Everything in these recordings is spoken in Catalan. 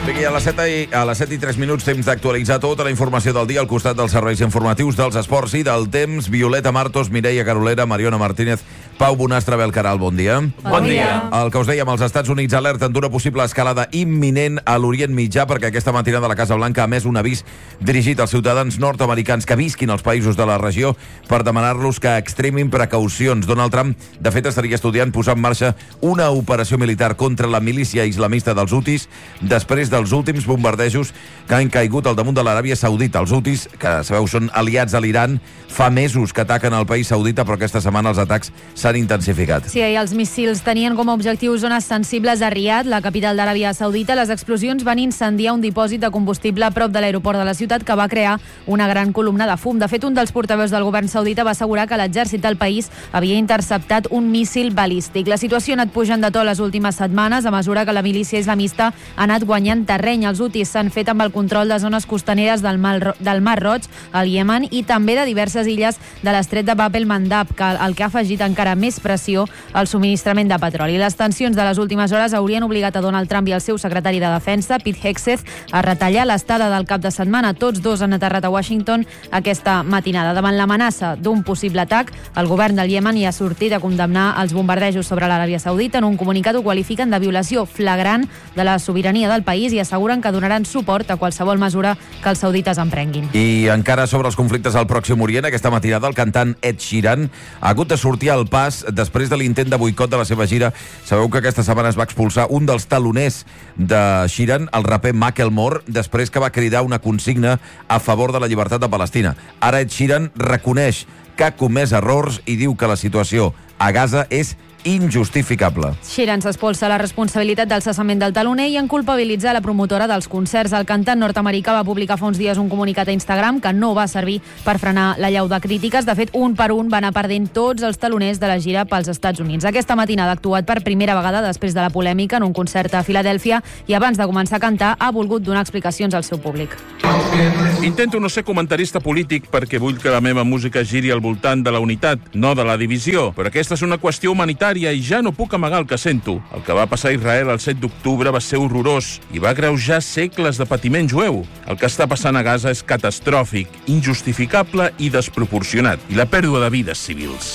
Vinga, a les 7 i 3 minuts, temps d'actualitzar tota la informació del dia al costat dels serveis informatius, dels esports i del temps. Violeta Martos, Mireia Carolera, Mariona Martínez, Pau Bonastre, Abel Caral, bon dia. Bon dia. El que us dèiem, els Estats Units alerten d'una possible escalada imminent a l'Orient Mitjà perquè aquesta matinada la Casa Blanca ha emès un avís dirigit als ciutadans nord-americans que visquin als països de la regió per demanar-los que extremin precaucions. Donald Trump, de fet, estaria estudiant posar en marxa una operació militar contra la milícia islamista dels Houthis després dels últims bombardejos que han caigut al damunt de l'Aràbia Saudita. Els Houthis, que sabeu són aliats a l'Iran, fa mesos que ataquen el país saudita, però aquesta setmana els atacs s'han intensificat. Sí, i els míssils tenien com a objectiu zones sensibles a Riad, la capital d'Aràbia Saudita. Les explosions van incendiar un dipòsit de combustible a prop de l'aeroport de la ciutat que va crear una gran columna de fum. De fet, un dels portaveus del govern saudita va assegurar que l'exèrcit del país havia interceptat un míssil balístic. La situació ha anat pujant de to les últimes setmanes a mesura que la milícia islamista ha anat guanyant terreny. Els Houthis s'han fet amb el control de zones costaneres del Mar Roig, al Iemen, i també de diverses illes de l'estret de Bab el-Mandab, el que ha afegit encara més pressió al subministrament de petroli. Les tensions de les últimes hores haurien obligat a Donald Trump i el seu secretari de Defensa, Pete Hegseth, a retallar l'estada del cap de setmana. Tots dos han aterrat a Washington aquesta matinada. Davant l'amenaça d'un possible atac, el govern del Iemen hi ha sortit a condemnar els bombardejos sobre l'Aràbia Saudita. En un comunicat ho qualifiquen de violació flagrant de la sobirania del país i asseguren que donaran suport a qualsevol mesura que els saudites emprenguin. I encara sobre els conflictes al Pròxim Orient, aquesta matinada el cantant Ed Sheeran ha hagut de sortir al pas després de l'intent de boicot de la seva gira. Sabeu que aquesta setmana es va expulsar un dels taloners de Sheeran, el raper Macklemore, després que va cridar una consigna a favor de la llibertat de Palestina. Ara Ed Sheeran reconeix que ha comès errors i diu que la situació a Gaza és injustificable. Sheeran s'espolsa la responsabilitat del cessament del taloner i en culpabilitza la promotora dels concerts. El cantant nord-americà va publicar fa uns dies un comunicat a Instagram que no va servir per frenar la llau de crítiques. De fet, un per un van anar perdent tots els taloners de la gira pels Estats Units. Aquesta matinada ha actuat per primera vegada després de la polèmica en un concert a Filadèlfia i abans de començar a cantar ha volgut donar explicacions al seu públic. Intento no ser comentarista polític perquè vull que la meva música giri al voltant de la unitat, no de la divisió. Però aquesta és una qüestió humanitària i ja no puc amagar el que sento. El que va passar a Israel el 7 d'octubre va ser horrorós i va agreujar segles de patiment jueu. El que està passant a Gaza és catastròfic, injustificable i desproporcionat. I la pèrdua de vides civils.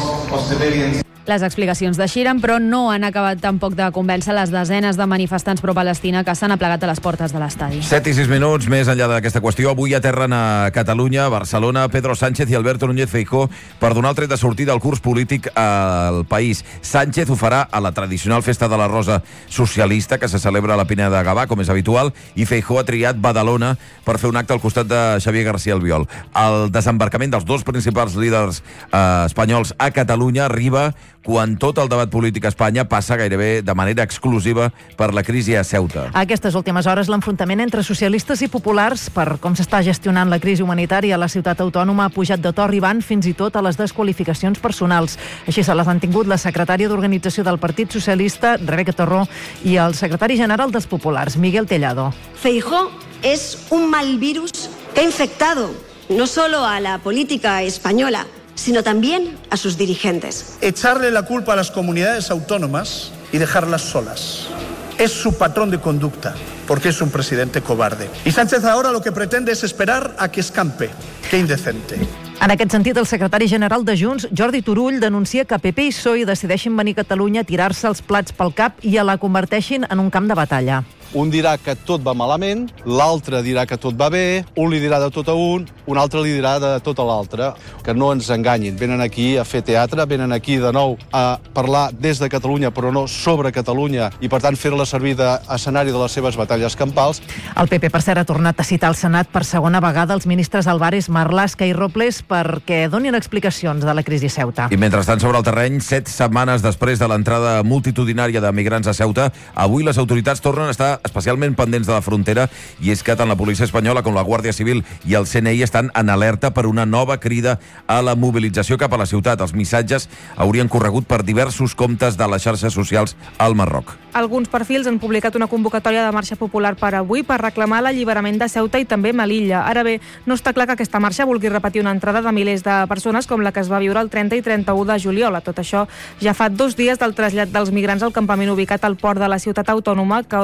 Les explicacions de Sheeran, però, no han acabat tampoc de convèncer les desenes de manifestants pro-Palestina que s'han aplegat a les portes de l'estadi. 7 i 6 minuts, més enllà d'aquesta qüestió. Avui aterren a Catalunya, Barcelona, Pedro Sánchez i Alberto Núñez Feijóo per donar el tret de sortida al curs polític al país. Sánchez ho farà a la tradicional Festa de la Rosa socialista que se celebra a la Pineda de Gavà, com és habitual, i Feijóo ha triat Badalona per fer un acte al costat de Xavier García Albiol. El desembarcament dels dos principals líders espanyols a Catalunya arriba quan tot el debat polític a Espanya passa gairebé de manera exclusiva per la crisi a Ceuta. A aquestes últimes hores, l'enfrontament entre socialistes i populars per com s'està gestionant la crisi humanitària a la ciutat autònoma ha pujat de to, arribant fins i tot a les desqualificacions personals. Així se les han tingut la secretària d'Organització del Partit Socialista, Rebeca Torró, i el secretari general dels populars, Miguel Tellado. Feijóo es un mal virus que ha infectado no solo a la política española, sino también a sus dirigentes. Echarle la culpa a las comunidades autónomas y dejarlas solas. Es su patrón de conducta, porque es un presidente cobarde. Y Sánchez ahora lo que pretende es esperar a que escampe. ¡Qué indecente! En aquest sentit, el secretari general de Junts, Jordi Turull, denuncia que PP i PSOE decideixin venir a Catalunya a tirar-se els plats pel cap i a la converteixin en un camp de batalla. Un dirà que tot va malament, l'altre dirà que tot va bé, un li dirà de tot a un altre li dirà de tot a l'altre. Que no ens enganyin. Venen aquí a fer teatre, venen aquí de nou a parlar des de Catalunya, però no sobre Catalunya, i per tant fer-la servir d'escenari de les seves batalles campals. El PP, per cert, ha tornat a citar al Senat per segona vegada els ministres Álvarez, Marlaska i Robles perquè donin explicacions de la crisi a Ceuta. I mentrestant, sobre el terreny, 7 setmanes després de l'entrada multitudinària de migrants a Ceuta, avui les autoritats tornen a estar especialment pendents de la frontera, i és que tant la policia espanyola com la Guàrdia Civil i el CNI estan en alerta per una nova crida a la mobilització cap a la ciutat. Els missatges haurien corregut per diversos comptes de les xarxes socials al Marroc. Alguns perfils han publicat una convocatòria de marxa popular per avui per reclamar l'alliberament de Ceuta i també Melilla. Ara bé, no està clar que aquesta marxa vulgui repetir una entrada de milers de persones com la que es va viure el 30 i 31 de juliol. A tot això, ja fa 2 dies del trasllat dels migrants al campament ubicat al port de la ciutat autònoma que ha organitzat el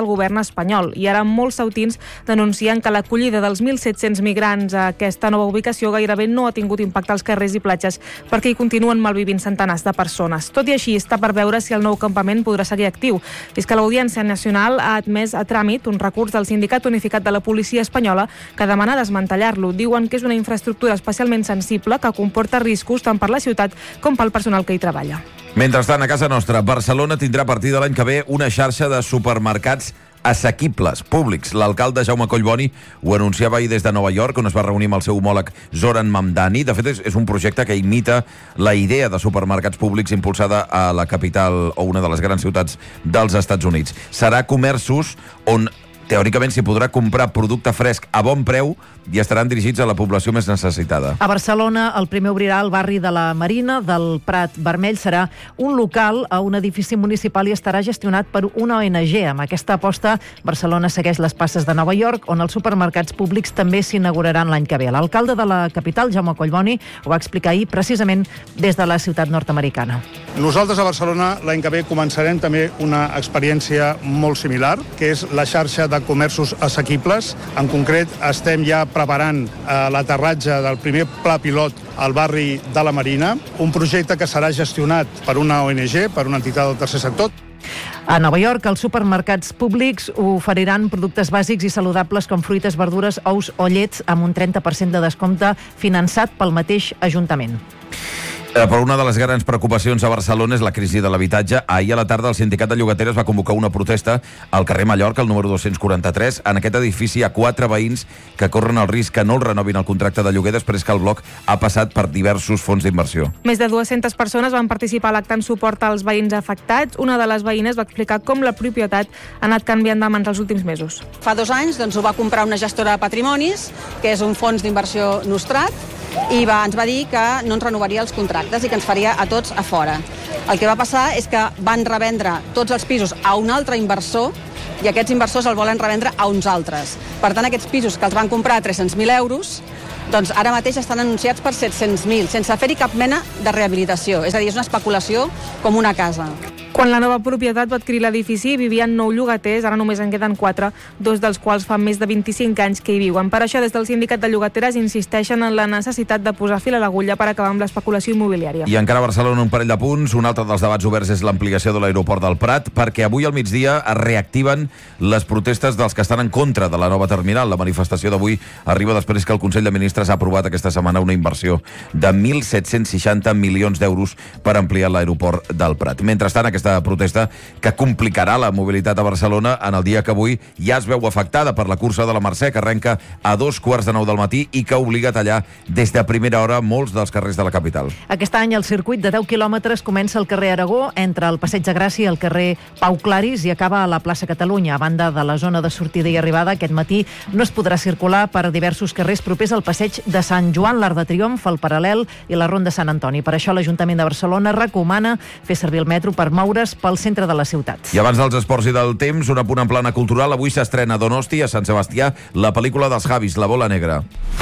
govern espanyol. I ara molts sautins denuncien que l'acollida dels 1.700 migrants a aquesta nova ubicació gairebé no ha tingut impacte als carrers i platges perquè hi continuen malvivint centenars de persones. Tot i així, està per veure si el nou campament podrà seguir actiu. Fins que l'Audiència Nacional ha admès a tràmit un recurs del Sindicat Unificat de la Policia Espanyola que demana desmantellar-lo. Diuen que és una infraestructura especialment sensible que comporta riscos tant per la ciutat com pel personal que hi treballa. Mentrestant, a casa nostra, Barcelona tindrà a partir de l'any que ve una xarxa de supermercats assequibles, públics. L'alcalde Jaume Collboni ho anunciava ahir des de Nova York, on es va reunir amb el seu homòleg Zoran Mamdani. De fet, és un projecte que imita la idea de supermercats públics impulsada a la capital o una de les grans ciutats dels Estats Units. Serà comerços on teòricament s'hi podrà comprar producte fresc a bon preu i estaran dirigits a la població més necessitada. A Barcelona, el primer obrirà al barri de la Marina, del Prat Vermell. Serà un local a un edifici municipal i estarà gestionat per una ONG. Amb aquesta aposta, Barcelona segueix les passes de Nova York, on els supermercats públics també s'inauguraran l'any que ve. L'alcalde de la capital, Jaume Collboni, ho va explicar ahir precisament des de la ciutat nord-americana. Nosaltres a Barcelona l'any que ve començarem també una experiència molt similar, que és la xarxa de comerços assequibles. En concret, estem ja preparant l'aterratge del primer pla pilot al barri de la Marina, un projecte que serà gestionat per una ONG, per una entitat del tercer sector. A Nova York, els supermercats públics oferiran productes bàsics i saludables com fruites, verdures, ous o llets amb un 30% de descompte finançat pel mateix Ajuntament. Però una de les grans preocupacions a Barcelona és la crisi de l'habitatge. Ahir a la tarda el sindicat de llogateres va convocar una protesta al carrer Mallorca, el número 243. En aquest edifici hi ha 4 veïns que corren el risc que no el renovin el contracte de lloguer després que el bloc ha passat per diversos fons d'inversió. Més de 200 persones van participar a l'acte en suport als veïns afectats. Una de les veïnes va explicar com la propietat ha anat canviant de mans els últims mesos. Fa 2 anys ho va comprar una gestora de patrimonis, que és un fons d'inversió nostrat, i ens va dir que no ens renovaria els contractes i que ens faria a tots a fora. El que va passar és que van revendre tots els pisos a un altre inversor i aquests inversors el volen revendre a uns altres. Per tant, aquests pisos que els van comprar a 300.000 euros, doncs ara mateix estan anunciats per 700.000, sense fer-hi cap mena de rehabilitació. És a dir, és una especulació com una casa. Quan la nova propietat va adquirir l'edifici, vivien 9 llogaters, ara només en queden 4, 2 dels quals fa més de 25 anys que hi viuen. Per això, des del sindicat de llogateres insisteixen en la necessitat de posar fil a l'agulla per acabar amb l'especulació immobiliària. I encara a Barcelona un parell de punts. Un altre dels debats oberts és l'ampliació de l'aeroport del Prat, perquè avui al migdia es reactiven les protestes dels que estan en contra de la nova terminal. La manifestació d'avui arriba després que el Consell de Ministres ha aprovat aquesta setmana una inversió de 1.760 milions d'euros per ampliar l'aeroport del Prat. Mentrestant, aquesta protesta que complicarà la mobilitat a Barcelona en el dia que avui ja es veu afectada per la cursa de la Mercè, que arrenca a 2:15 del matí i que obliga a tallar des de primera hora molts dels carrers de la capital. Aquest any el circuit de 10 quilòmetres comença al carrer Aragó, entre el Passeig de Gràcia i el carrer Pau Claris, i acaba a la plaça Catalunya. A banda de la zona de sortida i arribada, aquest matí no es podrà circular per diversos carrers propers al Passeig de Sant Joan, l'Arc de Triomf, el Paral·lel i la Ronda Sant Antoni. Per això l'Ajuntament de Barcelona recomana fer servir el metro per moure's pel centre de la ciutat. I abans dels esports i del temps, un apunt en plana cultural. Avui s'estrena a Donosti, a Sant Sebastià, la pel·lícula dels Javis, La bola negra.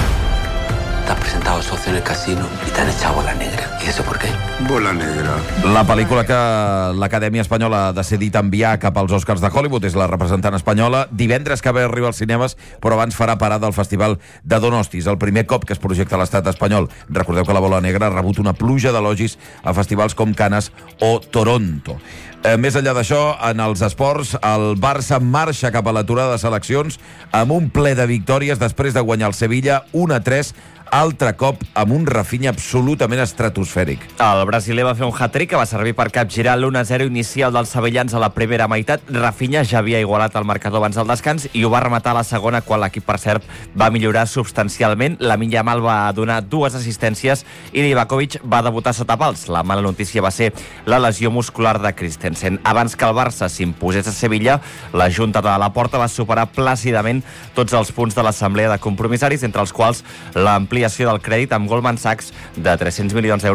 Te has presentado socio en el casino y te han echado bola negra. ¿Y eso por qué? Bola negra. La pel·lícula que l'Acadèmia Espanyola ha decidit enviar cap als Oscars de Hollywood és la representant espanyola. Divendres que ve arriba als cinemes, però abans farà parada al Festival de Donosti. És el primer cop que es projecta a l'estat espanyol. Recordeu que La bola negra ha rebut una pluja d'elogis a festivals com Cannes o Toronto. Més enllà d'això, en els esports, el Barça marxa cap a l'aturada de seleccions amb un ple de victòries després de guanyar el Sevilla 1-3, altre cop amb un Rafinha absolutament estratosfèric. El brasiler va fer un hat-trick que va servir per capgirar l'1-0 inicial dels sevillans a la primera meitat. Rafinha ja havia igualat el marcador abans del descans i ho va rematar a la segona, quan l'equip, per cert, va millorar substancialment. Lamine Yamal va donar 2 assistències i Livakovic va debutar sota pals. La mala notícia va ser la lesió muscular de Christensen. Abans que el Barça s'imposés a Sevilla, la Junta de la Porta va superar plàcidament tots els punts de l'assemblea de compromissaris, entre els quals l'ampliació del crèdit amb Goldman Sachs de 300 milions d'euros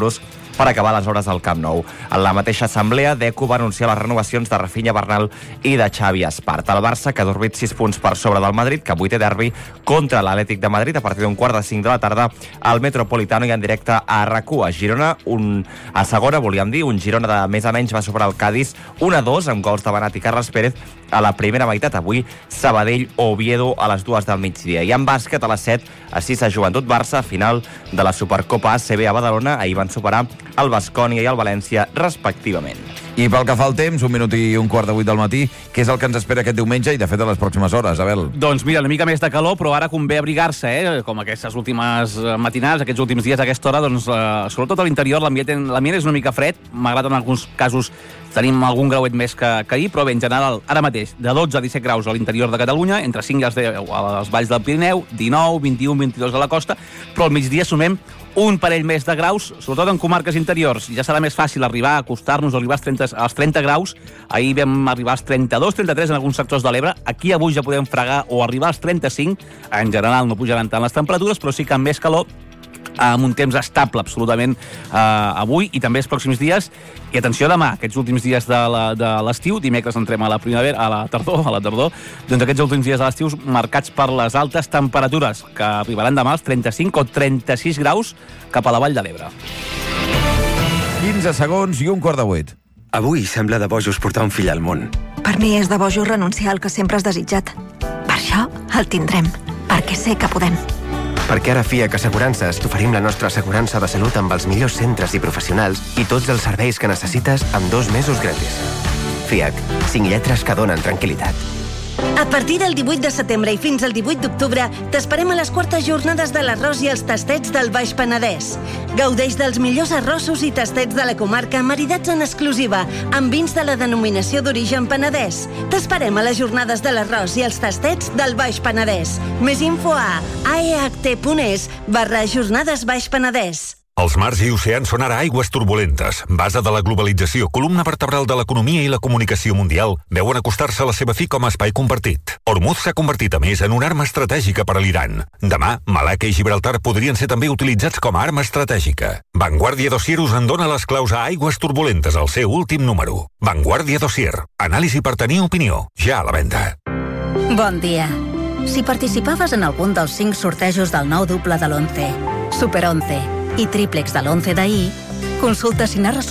per acabar les hores al Camp Nou. En la mateixa assemblea, Deco va anunciar les renovacions de Rafinha, Bernal i de Xavi Espart. El Barça, que ha dormit 6 punts per sobre del Madrid, que avui té derbi contra l'Atlètic de Madrid a partir d'un 4:45 de la tarda al Metropolitano i en directe a RAC1. A Girona, a segona, volíem dir, un Girona de més a menys va superar el Cádiz 1-2 amb gols de Benat i Carles Pérez a la primera meitat. Avui, Sabadell-Oviedo a les 2 del migdia. I en bàsquet, a les 7, a 6 a Joventut Barça, final de la Supercopa ACB a Badalona. Ahir van superar el Baskonia i el València, respectivament. I pel que fa al temps, 1 minut i un quart de 8 del matí, què és el que ens espera aquest diumenge i, de fet, a les pròximes hores, Abel? Doncs mira, una mica més de calor, però ara convé abrigar-se, com aquestes últimes matinals, aquests últims dies a aquesta hora, doncs, sobretot a l'interior, l'ambient és una mica fred, malgrat en alguns casos tenim algun grauet més que ahir, però bé, en general, ara mateix, de 12 a 17 graus a l'interior de Catalunya, entre 5 i els 10 als valls del Pirineu, 19, 21, 22 a la costa, però al migdia sumem un parell més de graus, sobretot en comarques interiors. Ja serà més fàcil arribar a acostar-nos, arribar als 30 graus. Ahir vam arribar als 32, 33 en alguns sectors de l'Ebre. Aquí avui ja podem fregar o arribar als 35. En general no pujaran tant les temperatures, però sí que amb més calor, amb un temps estable absolutament avui i també els pròxims dies. I atenció, demà, aquests últims dies de l'estiu, dimecres entrem a la tardor, doncs aquests últims dies de l'estiu marcats per les altes temperatures, que arribaran demà als 35 o 36 graus cap a la Vall de l'Ebre. 15 segons i un quart de 8. Avui sembla de bojos portar un fill al món. Per mi és de bojos renunciar al que sempre has desitjat. Per això el tindrem, perquè sé que podem. Perquè ara a FIAC Assegurances t'oferim la nostra assegurança de salut amb els millors centres i professionals i tots els serveis que necessites amb 2 mesos gratis. FIAC, 5 lletres que donen tranquil·litat. A partir del 18 de setembre i fins al 18 d'octubre t'esperem a les 4es jornades de l'arròs i els tastets del Baix Penedès. Gaudeix dels millors arrossos i tastets de la comarca maridats en exclusiva amb vins de la denominació d'origen penedès. T'esperem a les jornades de l'arròs i els tastets del Baix Penedès. Més info a aeact.es/jornades Baix Penedès. Els mars i oceans són ara aigües turbulentes. Base de la globalització, columna vertebral de l'economia i la comunicació mundial, veuen acostar-se a la seva fi com a espai compartit. Hormuz s'ha convertit, a més, en una arma estratègica per a l'Iran. Demà, Malacca i Gibraltar podrien ser també utilitzats com a arma estratègica. Vanguardia Dossier us en dona les claus a aigües turbulentes, al seu últim número. Vanguardia Dossier. Anàlisi per tenir opinió. Ja a la venda. Bon dia. Si participaves en algun dels 5 sortejos del nou doble de l'11, Super 11 i tríplex de l'11 d'ahir, consulta si n'has